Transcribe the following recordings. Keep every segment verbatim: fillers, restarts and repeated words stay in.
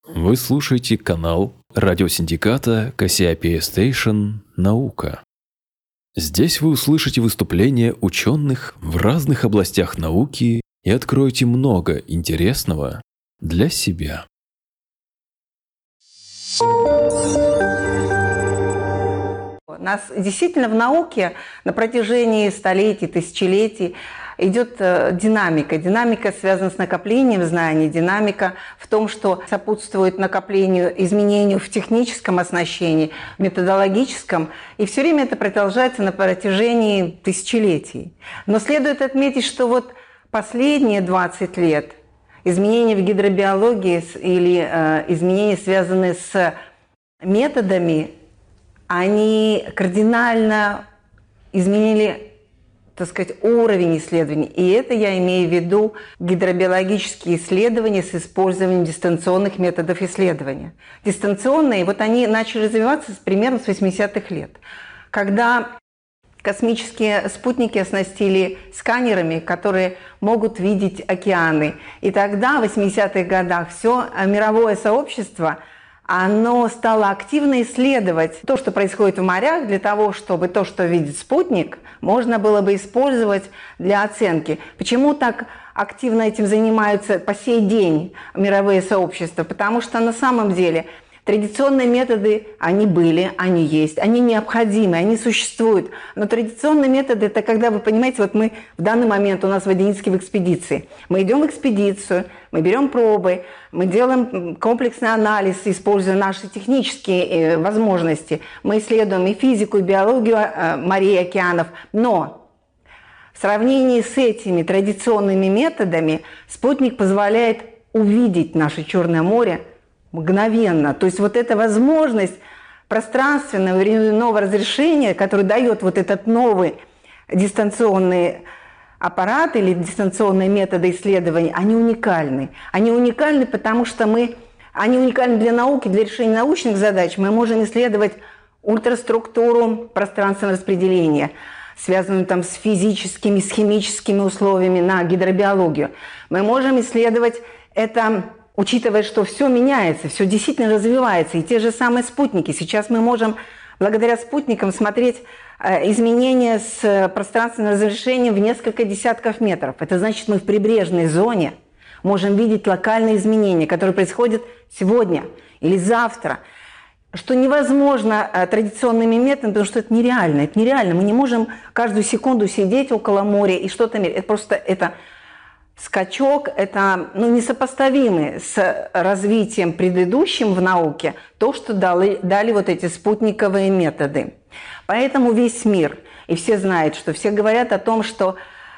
Вы слушаете канал радиосиндиката Кассиопея Station «Наука». Здесь вы услышите выступления ученых в разных областях науки и откроете много интересного для себя. У нас действительно в науке на протяжении столетий, тысячелетий идет динамика. Динамика связана с накоплением знаний, динамика в том, что сопутствует накоплению, изменению в техническом оснащении, в методологическом. И все время это продолжается на протяжении тысячелетий. Но следует отметить, что вот последние двадцать лет изменения в гидробиологии или э, изменения, связанные с методами, они кардинально изменили, так сказать, уровень исследований. И это я имею в виду гидробиологические исследования с использованием дистанционных методов исследования. Дистанционные, вот они начали развиваться примерно с восьмидесятых лет, когда космические спутники оснастили сканерами, которые могут видеть океаны. И тогда, в восьмидесятых годах, все мировое сообщество оно стало активно исследовать то, что происходит в морях, для того, чтобы то, что видит спутник, можно было бы использовать для оценки. Почему так активно этим занимаются по сей день мировые сообщества? Потому что на самом деле традиционные методы, они были, они есть, они необходимы, они существуют. Но традиционные методы – это когда, вы понимаете, вот мы в данный момент у нас в Водяническе в экспедиции. Мы идем в экспедицию, мы берем пробы, мы делаем комплексный анализ, используя наши технические возможности. Мы исследуем и физику, и биологию морей, океанов. Но в сравнении с этими традиционными методами спутник позволяет увидеть наше Черное море мгновенно. То есть вот эта возможность пространственного временного разрешения, который дает вот этот новый дистанционный аппарат или дистанционные методы исследования, они уникальны. Они уникальны, потому что мы, они уникальны для науки, для решения научных задач. Мы можем исследовать ультраструктуру пространственного распределения, связанную там с физическими, с химическими условиями на гидробиологию. Мы можем исследовать это, учитывая, что все меняется, все действительно развивается, и те же самые спутники. Сейчас мы можем, благодаря спутникам, смотреть э, изменения с пространственным разрешением в несколько десятков метров. Это значит, мы в прибрежной зоне можем видеть локальные изменения, которые происходят сегодня или завтра, что невозможно э, традиционными методами, потому что это нереально. Это нереально. Мы не можем каждую секунду сидеть около моря и что-то мерить. Это просто это скачок, это ну, несопоставимый с развитием предыдущим в науке то, что дали, дали вот эти спутниковые методы. Поэтому весь мир, и все знают, что все говорят о том, что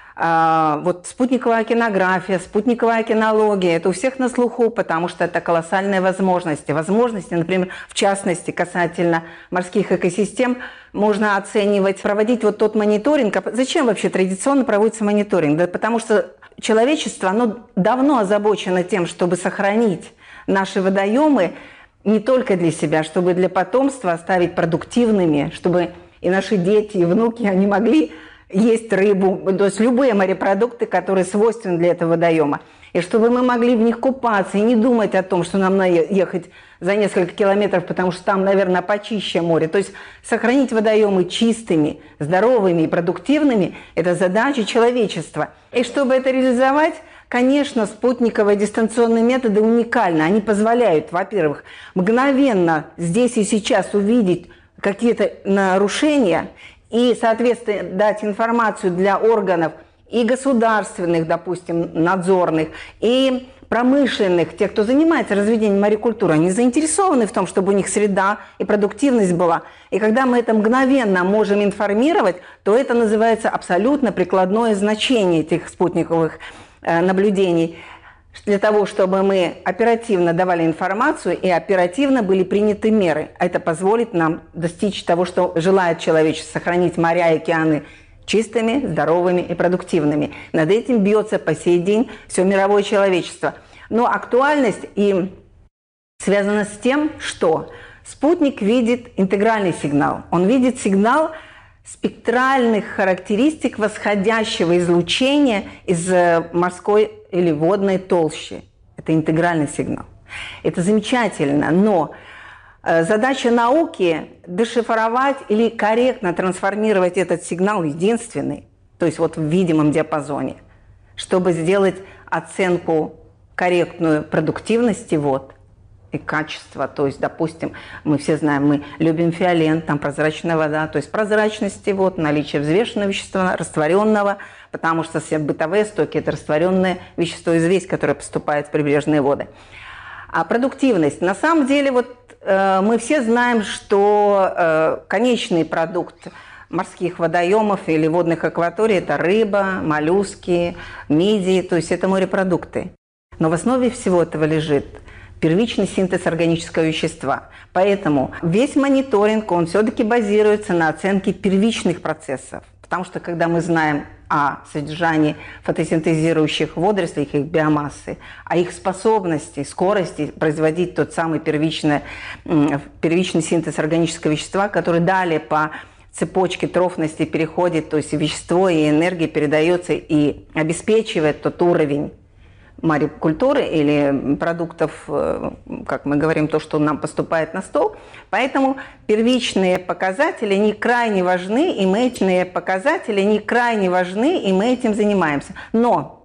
э, вот спутниковая океанография, спутниковая океанология, это у всех на слуху, потому что это колоссальные возможности. Возможности, например, в частности, касательно морских экосистем, можно оценивать, проводить вот тот мониторинг. Зачем вообще традиционно проводится мониторинг? Да потому что человечество, оно давно озабочено тем, чтобы сохранить наши водоемы не только для себя, чтобы для потомства оставить продуктивными, чтобы и наши дети, и внуки, они могли есть рыбу, то есть любые морепродукты, которые свойственны для этого водоема. И чтобы мы могли в них купаться и не думать о том, что нам надо ехать за несколько километров, потому что там, наверное, почище море. То есть сохранить водоемы чистыми, здоровыми и продуктивными – это задача человечества. И чтобы это реализовать, конечно, спутниковые дистанционные методы уникальны. Они позволяют, во-первых, мгновенно здесь и сейчас увидеть какие-то нарушения и, соответственно, дать информацию для органов и государственных, допустим, надзорных, и промышленных, тех, кто занимается разведением морекультуры, они заинтересованы в том, чтобы у них среда и продуктивность была. И когда мы это мгновенно можем информировать, то это называется абсолютно прикладное значение этих спутниковых э, наблюдений, для того, чтобы мы оперативно давали информацию и оперативно были приняты меры. Это позволит нам достичь того, что желает человечество, сохранить моря и океаны чистыми, здоровыми и продуктивными. Над этим бьется по сей день все мировое человечество. Но актуальность и связана с тем, что спутник видит интегральный сигнал. Он видит сигнал спектральных характеристик восходящего излучения из морской или водной толщи. Это интегральный сигнал. Это замечательно, но задача науки – дешифровать или корректно трансформировать этот сигнал единственный, то есть вот в видимом диапазоне, чтобы сделать оценку корректную продуктивности вод и качества. То есть, допустим, мы все знаем, мы любим фиолент, там прозрачная вода, то есть прозрачности вод, наличие взвешенного вещества, растворенного, потому что все бытовые стоки – это растворенное вещество, известь, которое поступает в прибрежные воды. А продуктивность. На самом деле, вот э, мы все знаем, что э, конечный продукт морских водоемов или водных акваторий – это рыба, моллюски, мидии, то есть это морепродукты. Но в основе всего этого лежит первичный синтез органического вещества. Поэтому весь мониторинг, он все-таки базируется на оценке первичных процессов. Потому что когда мы знаем о содержании фотосинтезирующих водорослей, их биомассы, о их способности, скорости производить тот самый первичный, первичный синтез органического вещества, который далее по цепочке трофности переходит, то есть вещество и энергия передается и обеспечивает тот уровень морекультуры или продуктов, как мы говорим, то, что нам поступает на стол. Поэтому первичные показатели не крайне важны, и мы эти показатели не крайне важны, и мы этим занимаемся. Но